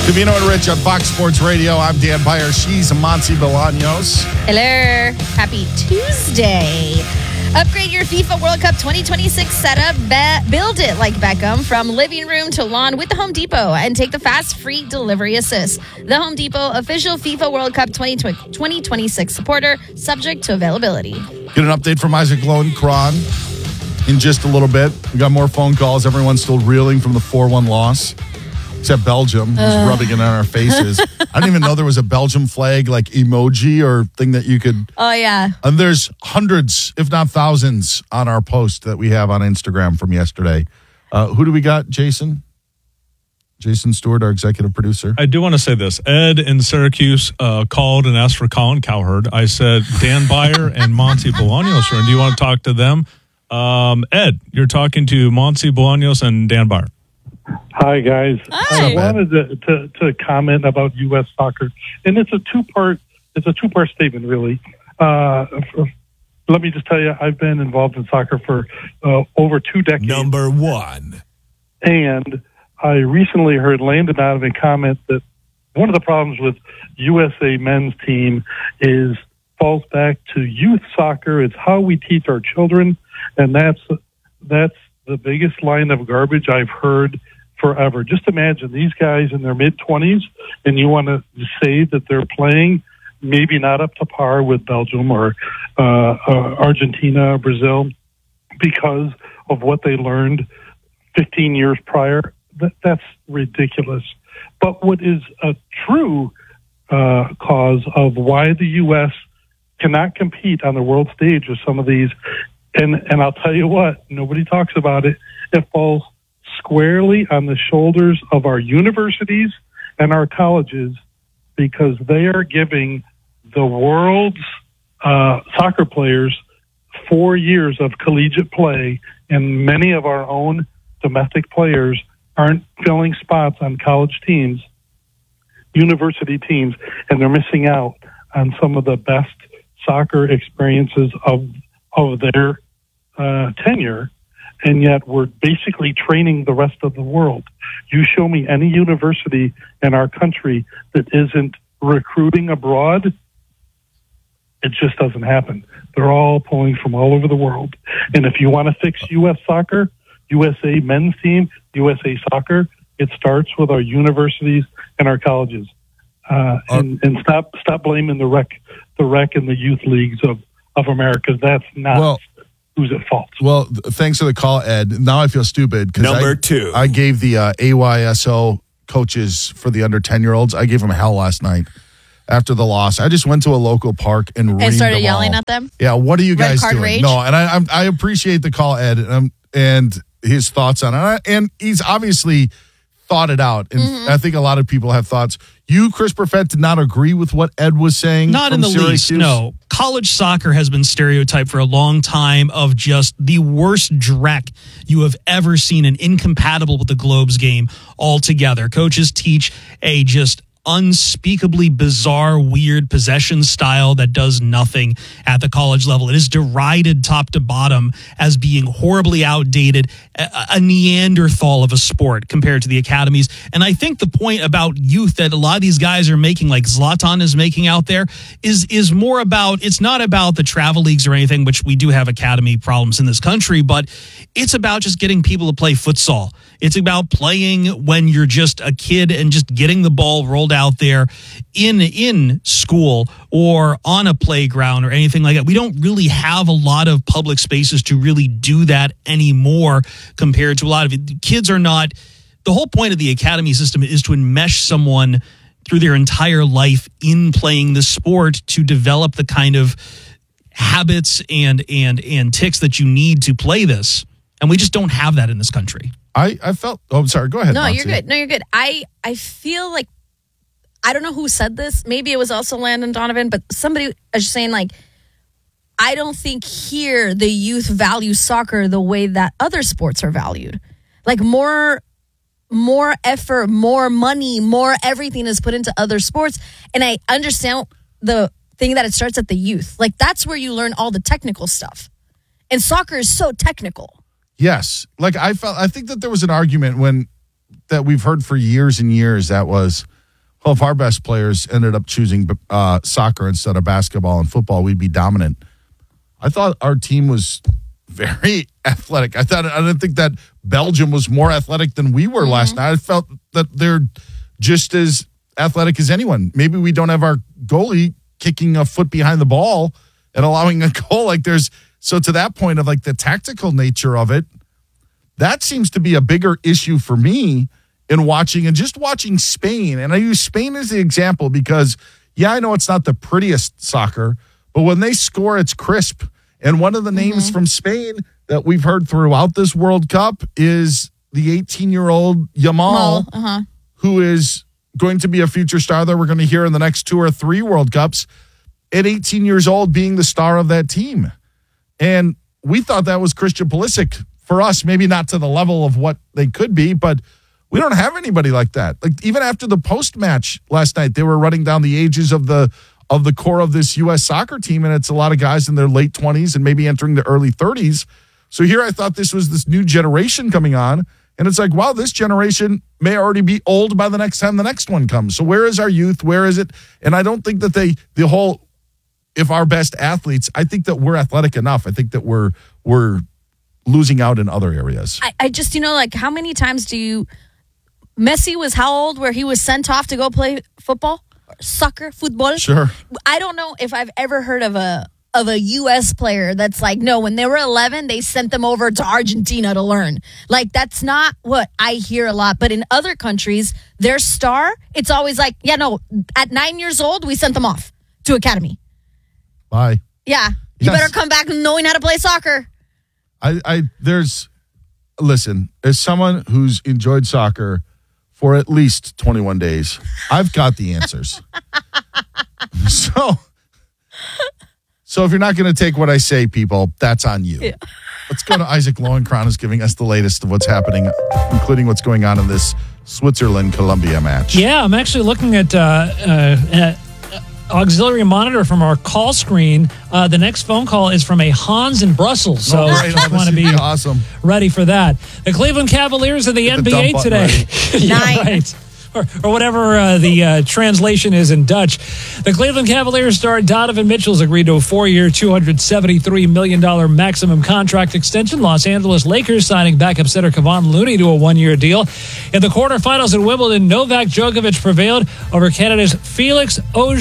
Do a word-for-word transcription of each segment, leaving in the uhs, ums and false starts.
Covino and Rich on Fox Sports Radio. I'm Dan Byer. She's Monty Bolaños. Hello. Happy Tuesday. Upgrade your FIFA World Cup twenty twenty-six setup. Be- build it like Beckham from living room to lawn with the Home Depot and take the fast free delivery assist. The Home Depot, official FIFA World Cup twenty twenty-six supporter, subject to availability. Get an update from Isaac Lowenkron in just a little bit. We got more phone calls. Everyone's still reeling from the four one loss. Except Belgium, who's uh. rubbing it on our faces. I didn't even know there was a Belgium flag, like emoji or thing that you could. Oh, yeah. And there's hundreds, if not thousands, on our post that we have on Instagram from yesterday. Uh, who do we got, Jason? Jason Stewart, our executive producer. I do want to say this. Ed in Syracuse uh, called and asked for Colin Cowherd. I said, Dan Byer and Monty Bolaños. Do you want to talk to them? Um, Ed, you're talking to Monty Bolaños and Dan Byer. Hi, guys. Hi. I wanted to, to, to comment about U S soccer, and it's a two-part it's a two-part statement, really. Uh, for, let me just tell you, I've been involved in soccer for uh, over two decades. Number one. And I recently heard Landon Donovan comment that one of the problems with U S A men's team is falls back to youth soccer. It's how we teach our children, and that's that's the biggest line of garbage I've heard forever. Just imagine these guys in their mid-twenties, and you want to say that they're playing maybe not up to par with Belgium or uh, uh, Argentina, Brazil, because of what they learned fifteen years prior. That, that's ridiculous. But what is a true uh, cause of why the U S cannot compete on the world stage with some of these, and, and I'll tell you what, nobody talks about it, it falls squarely on the shoulders of our universities and our colleges, because they are giving the world's uh, soccer players four years of collegiate play, and many of our own domestic players aren't filling spots on college teams, university teams, and they're missing out on some of the best soccer experiences of of their uh, tenure. And yet we're basically training the rest of the world. You show me any university in our country that isn't recruiting abroad, it just doesn't happen. They're all pulling from all over the world. And if you want to fix U S soccer, U S A men's team, U S A soccer, it starts with our universities and our colleges. Uh, and, and stop stop blaming the rec, the rec and the youth leagues of, of America. That's not... Well, who's at fault. Well, thanks for the call, Ed. Now I feel stupid because Number I, two. I gave the uh, A Y S O coaches for the under ten-year-olds, I gave them hell last night after the loss. I just went to a local park and, and started them yelling all. at them? Yeah, what are you Red guys card doing? rage? No, and I I'm, I appreciate the call, Ed, and, um, and his thoughts on it. And he's obviously thought it out, and mm-hmm. I think a lot of people have thoughts. You, Chris Perfett, did not agree with what Ed was saying? Not in the Syracuse? least, no. College soccer has been stereotyped for a long time of just the worst dreck you have ever seen and incompatible with the Globes game altogether. Coaches teach a just unspeakably bizarre, weird possession style that does nothing at the college level. It is derided top to bottom as being horribly outdated, a, a Neanderthal of a sport compared to the academies. And I think the point about youth that a lot of these guys are making, like Zlatan is making out there, is is more about, it's not about the travel leagues or anything, which we do have academy problems in this country, but it's about just getting people to play futsal. It's about playing when you're just a kid and just getting the ball rolled out there in in school or on a playground or anything like that. We don't really have a lot of public spaces to really do that anymore compared to a lot of it. Kids are not, the whole point of the academy system is to enmesh someone through their entire life in playing the sport to develop the kind of habits and and and tics that you need to play this. And we just don't have that in this country. I, I felt, oh, I'm sorry, go ahead. No, Nancy. you're good. No, you're good. I, I feel like, I don't know who said this. Maybe it was also Landon Donovan, but somebody was saying, like, I don't think here the youth value soccer the way that other sports are valued. Like more, more effort, more money, more everything is put into other sports. And I understand the thing that it starts at the youth. Like, that's where you learn all the technical stuff. And soccer is so technical. Yes. Like I felt, I think that there was an argument when that we've heard for years and years that was, well, if our best players ended up choosing uh, soccer instead of basketball and football, we'd be dominant. I thought our team was very athletic. I thought I didn't think that Belgium was more athletic than we were mm-hmm. last night. I felt that they're just as athletic as anyone. Maybe we don't have our goalie kicking a foot behind the ball and allowing a goal. Like there's so to that point of like the tactical nature of it, that seems to be a bigger issue for me in watching and just watching Spain. And I use Spain as the example because, yeah, I know it's not the prettiest soccer, but when they score, it's crisp. And one of the names mm-hmm. from Spain that we've heard throughout this World Cup is the eighteen-year-old Yamal, uh-huh. who is going to be a future star that we're going to hear in the next two or three World Cups at eighteen years old being the star of that team. And we thought that was Christian Pulisic for us, maybe not to the level of what they could be, but we don't have anybody like that. Like even after the post-match last night, they were running down the ages of the of the core of this U S soccer team, and it's a lot of guys in their late twenties and maybe entering the early thirties. So here I thought this was this new generation coming on, and it's like, wow, this generation may already be old by the next time the next one comes. So where is our youth? Where is it? And I don't think that they, the whole, if our best athletes, I think that we're athletic enough. I think that we're we're losing out in other areas. I, I just, you know, like how many times do you, Messi was how old where he was sent off to go play football? Soccer, football. Sure. I don't know if I've ever heard of a of a U S player that's like, no, when they were eleven, they sent them over to Argentina to learn. Like, that's not what I hear a lot. But in other countries, their star, it's always like, yeah, no, at nine years old, we sent them off to academy. Bye. Yeah. You yes. better come back knowing how to play soccer. I, I, there's, listen, as someone who's enjoyed soccer for at least twenty-one days, I've got the answers. so, so if you're not going to take what I say, people, that's on you. Yeah. Let's go to Isaac Lowenkron, who's giving us the latest of what's happening, including what's going on in this Switzerland-Colombia match. Yeah, I'm actually looking at, uh, uh, at auxiliary monitor from our call screen. Uh, the next phone call is from a Hans in Brussels, so oh, right. I want to be awesome. ready for that. The Cleveland Cavaliers of the Get N B A the today. yeah, Nine. right. Or, or whatever uh, the uh, translation is in Dutch. The Cleveland Cavaliers star Donovan Mitchell's agreed to a four-year, two hundred seventy-three million dollars maximum contract extension. Los Angeles Lakers signing backup center Kevon Looney to a one-year deal. In the quarterfinals at Wimbledon, Novak Djokovic prevailed over Canada's Felix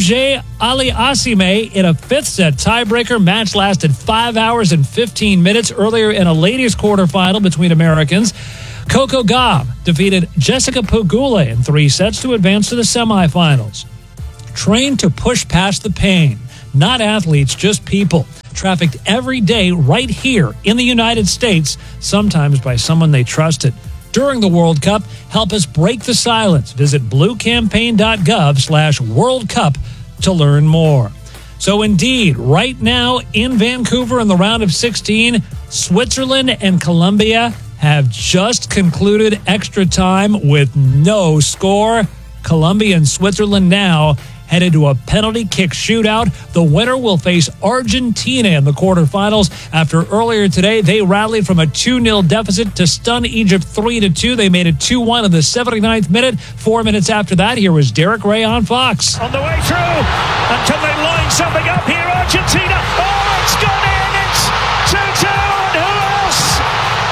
Auger-Aliassime in a fifth-set tiebreaker. Match lasted five hours and fifteen minutes. Earlier in a ladies' quarterfinal between Americans, Coco Gauff defeated Jessica Pegula in three sets to advance to the semifinals. Trained to push past the pain. Not athletes, just people. Trafficked every day right here in the United States, sometimes by someone they trusted. During the World Cup, help us break the silence. Visit bluecampaign.gov slash World Cup to learn more. So indeed, right now in Vancouver in the round of sixteen, Switzerland and Colombia have just concluded extra time with no score. Colombia and Switzerland now headed to a penalty kick shootout. The winner will face Argentina in the quarterfinals. After earlier today, they rallied from a two nil deficit to stun Egypt three to two. They made it two one in the seventy-ninth minute. Four minutes after that, here was Derek Ray on Fox. On the way through, and can they line something up here? Argentina, oh, it's gone in! It's two two, and who else?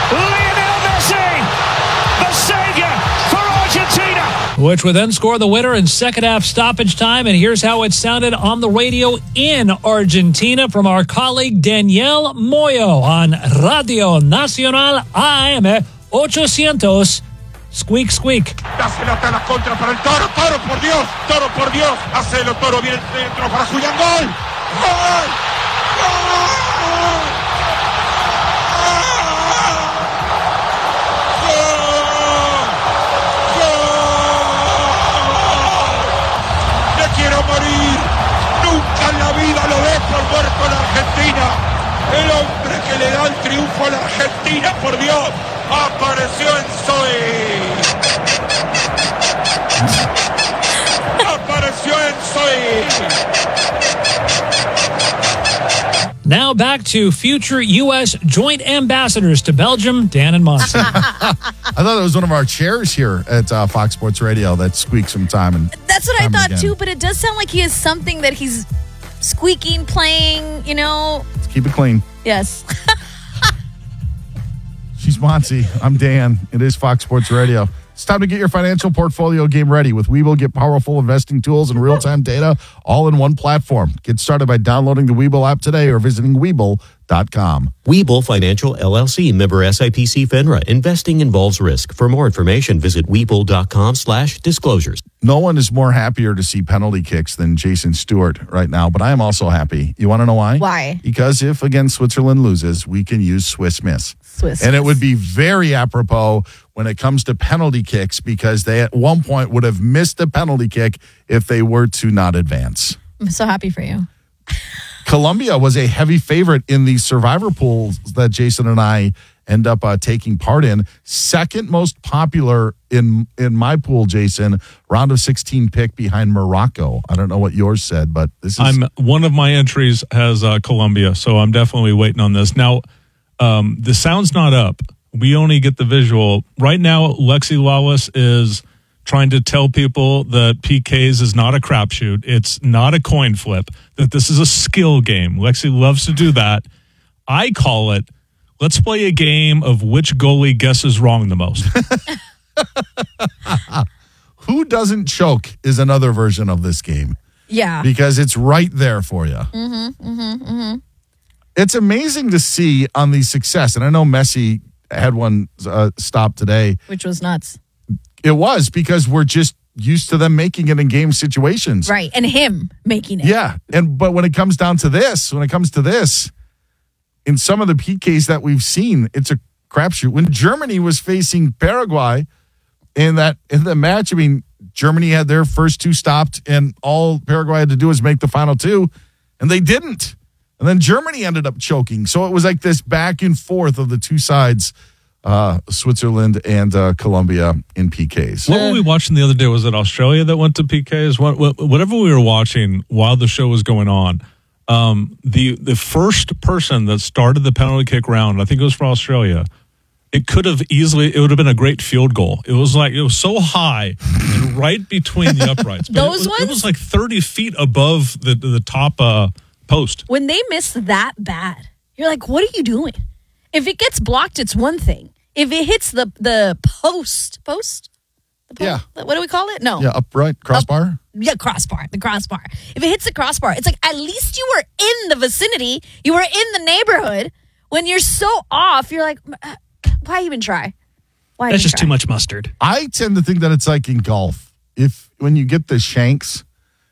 Lionel Messi, the savior for Argentina. Which would then score the winner in second half stoppage time. And here's how it sounded on the radio in Argentina from our colleague Danielle Moyo on Radio Nacional A M eight hundred. Squeak, squeak. Dásela hasta la contra para el Toro. Toro, por Dios. Toro, por Dios. Hacelo, Toro. Viene el centro para Julián. ¡Gol! ¡Gol! ¡Gol! Morir, nunca en la vida lo ves por muerto a la Argentina. El hombre que le da el triunfo a la Argentina, por Dios, apareció en Zoe. Apareció en Zoe. Now back to future U S joint ambassadors to Belgium, Dan and Monty. I thought it was one of our chairs here at uh, Fox Sports Radio that squeaks some time. And That's what I time thought again. too, but it does sound like he has something that he's squeaking, playing, you know. Let's keep it clean. Yes. She's Monty. I'm Dan. It is Fox Sports Radio. It's time to get your financial portfolio game ready. With Webull, get powerful investing tools and real-time data all in one platform. Get started by downloading the Webull app today or visiting Webull dot com. Webull Financial L L C, member S I P C FINRA. Investing involves risk. For more information, visit Webull dot com slash disclosures. No one is more happier to see penalty kicks than Jason Stewart right now, but I am also happy. You want to know why? Why? Because if, again, Switzerland loses, we can use Swiss Miss. Swiss and it Miss. would be very apropos when it comes to penalty kicks because they at one point would have missed a penalty kick if they were to not advance. I'm so happy for you. Colombia was a heavy favorite in the survivor pools that Jason and I end up uh, taking part in. Second most popular in in my pool, Jason, round of sixteen pick behind Morocco. I don't know what yours said, but this is... I'm one of my entries has uh, Colombia, so I'm definitely waiting on this. Now, um, the sound's not up. We only get the visual. Right now, Lexi Lawless is trying to tell people that P Ks is not a crapshoot. It's not a coin flip, that this is a skill game. Lexi loves to do that. I call it, let's play a game of which goalie guesses wrong the most. Who doesn't choke is another version of this game. Yeah. Because it's right there for you. Mm-hmm, mm-hmm, mm-hmm. It's amazing to see on the success, and I know Messi had one uh, stop today. Which was nuts. It was because we're just used to them making it in game situations. Right. And him making it. Yeah. And but when it comes down to this, when it comes to this, in some of the P Ks that we've seen, it's a crapshoot. When Germany was facing Paraguay in that in the match, I mean, Germany had their first two stopped, and all Paraguay had to do was make the final two, and they didn't. And then Germany ended up choking. So it was like this back and forth of the two sides. Uh, Switzerland and uh, Colombia in P Ks. What were we watching the other day? Was it Australia that went to P Ks? What, what, whatever we were watching while the show was going on, um, the the first person that started the penalty kick round, I think it was for Australia, it could have easily, it would have been a great field goal. It was like, it was so high and right between the uprights. But Those it was, ones? It was like thirty feet above the, the top uh, post. When they miss that bad, you're like, what are you doing? If it gets blocked, it's one thing. If it hits the the post, post? The post Yeah. What do we call it? No. Yeah, upright, crossbar. Up, yeah, crossbar, the crossbar. If it hits the crossbar, it's like at least you were in the vicinity. You were in the neighborhood. When you're so off, you're like, why even try? Why That's even just try? too much mustard. I tend to think that it's like in golf. If when you get the shanks,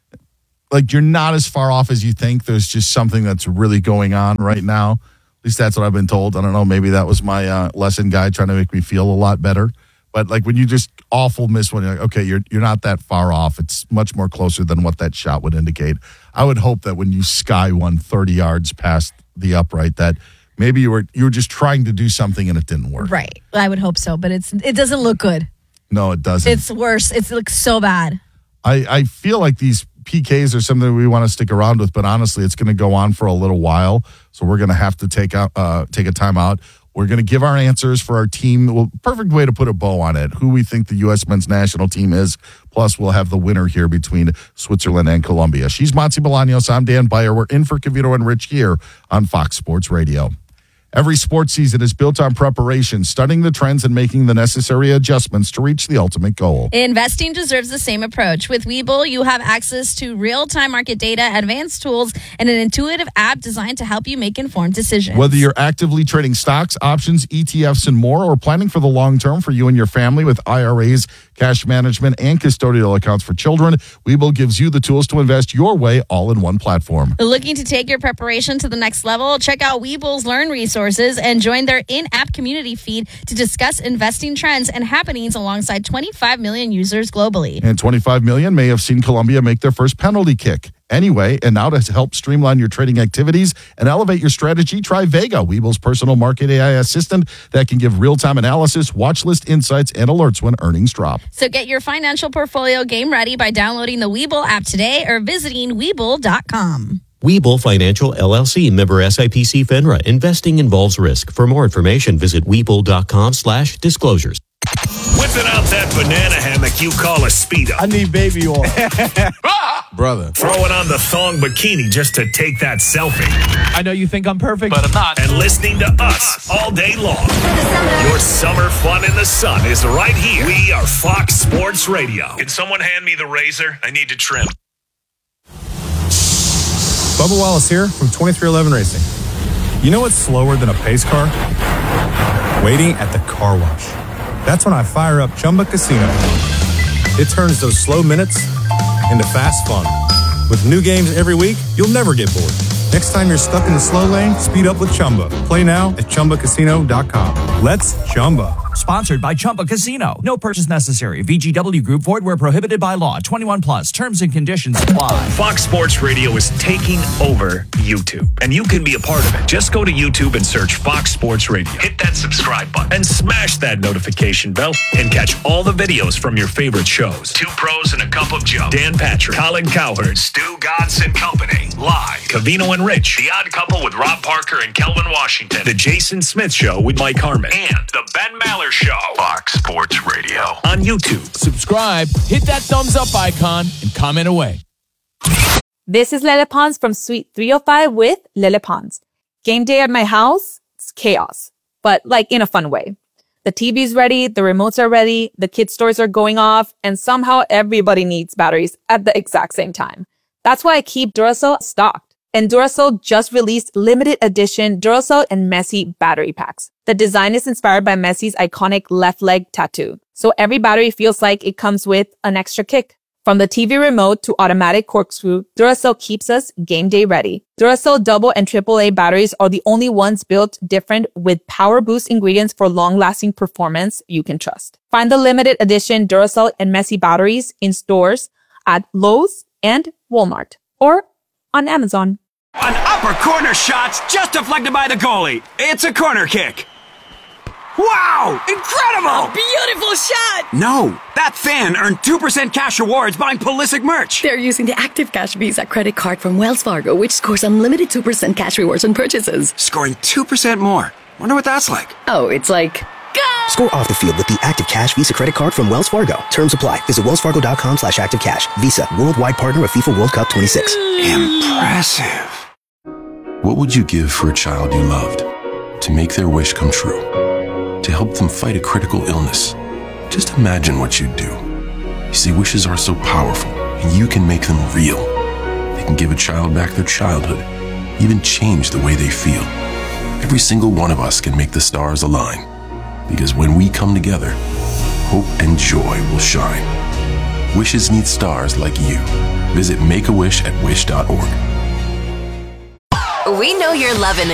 like you're not as far off as you think. There's just something that's really going on right now. At least that's what I've been told. I don't know. Maybe that was my uh, lesson guide trying to make me feel a lot better. But like when you just awful miss one, you're like, okay, you're you're not that far off. It's much more closer than what that shot would indicate. I would hope that when you sky one thirty yards past the upright, that maybe you were you were just trying to do something and it didn't work. Right. I would hope so, but it's it doesn't look good. No, it doesn't. It's worse. It looks so bad. I, I feel like these P Ks are something we want to stick around with, but honestly, it's going to go on for a little while. So we're going to have to take out, uh, take a time out. We're going to give our answers for our team. Well, perfect way to put a bow on it. Who we think the U S men's national team is. Plus, we'll have the winner here between Switzerland and Colombia. She's Monty Bolaños. I'm Dan Beyer. We're in for Cavito and Rich here on Fox Sports Radio. Every sports season is built on preparation, studying the trends and making the necessary adjustments to reach the ultimate goal. Investing deserves the same approach. With Webull, you have access to real-time market data, advanced tools, and an intuitive app designed to help you make informed decisions. Whether you're actively trading stocks, options, E T Fs, and more, or planning for the long term for you and your family with I R As, cash management, and custodial accounts for children, Webull gives you the tools to invest your way all in one platform. Looking to take your preparation to the next level? Check out Webull's Learn resources and join their in-app community feed to discuss investing trends and happenings alongside twenty-five million users globally. And twenty-five million may have seen Colombia make their first penalty kick. Anyway, and now to help streamline your trading activities and elevate your strategy, try Vega, Webull's personal market A I assistant that can give real-time analysis, watch list insights, and alerts when earnings drop. So get your financial portfolio game ready by downloading the Webull app today or visiting Webull dot com. Webull Financial L L C, member S I P C FINRA. Investing involves risk. For more information, visit Webull.com slash disclosures. Whipping out that banana hammock you call a Speedo. I need baby oil. Brother. Throwing on the thong bikini just to take that selfie. I know you think I'm perfect, but I'm not. And listening to us all day long. Your summer fun in the sun is right here. We are Fox Sports Radio. Can someone hand me the razor? I need to trim. Bubba Wallace here from twenty-three eleven Racing. You know what's slower than a pace car? Waiting at the car wash. That's when I fire up Chumba Casino. It turns those slow minutes into fast fun. With new games every week, you'll never get bored. Next time you're stuck in the slow lane, speed up with Chumba. Play now at Chumba Casino dot com. Let's Chumba. Sponsored by Chumba Casino. No purchase necessary. V G W Group. Void where prohibited by law. twenty-one plus. Terms and conditions apply. Fox Sports Radio is taking over YouTube, and you can be a part of it. Just go to YouTube and search Fox Sports Radio. Hit that subscribe button and smash that notification bell and catch all the videos from your favorite shows. Two Pros and a Cup of Joe. Dan Patrick, Colin Cowherd, Stu Godson Company. Live. Cavino and Rich. The Odd Couple with Rob Parker and Kelvin Washington. The Jason Smith Show with Mike Harmon. And the Ben Maller Show. Fox Sports Radio. On YouTube. Subscribe, hit that thumbs up icon, and comment away. This is Lele Pons from Suite three oh five with Lele Pons. Game day at my house, it's chaos, but like in a fun way. The T V's ready, the remotes are ready, the kids' stores are going off, and somehow everybody needs batteries at the exact same time. That's why I keep Duracell stocked. And Duracell just released limited edition Duracell and Messi battery packs. The design is inspired by Messi's iconic left leg tattoo. So every battery feels like it comes with an extra kick. From the T V remote to automatic corkscrew, Duracell keeps us game day ready. Duracell double and triple A batteries are the only ones built different with power boost ingredients for long-lasting performance you can trust. Find the limited edition Duracell and Messi batteries in stores at Lowe's and Walmart or on Amazon. An upper corner shot's just deflected by the goalie. It's a corner kick. Wow! Incredible! A beautiful shot! No, that fan earned two percent cash rewards buying Pulisic merch. They're using the Active Cash Visa credit card from Wells Fargo, which scores unlimited two percent cash rewards on purchases. Scoring two percent more. Wonder what that's like. Oh, it's like... Go! Score off the field with the Active Cash Visa credit card from Wells Fargo. Terms apply. Visit wellsfargo.com slash active cash. Visa, worldwide partner of FIFA World Cup twenty-six. Impressive. What would you give for a child you loved? To make their wish come true? To help them fight a critical illness? Just imagine what you'd do. You see, wishes are so powerful, and you can make them real. They can give a child back their childhood, even change the way they feel. Every single one of us can make the stars align, because when we come together, hope and joy will shine. Wishes need stars like you. Visit Make A Wish at wish dot org. We know you're loving the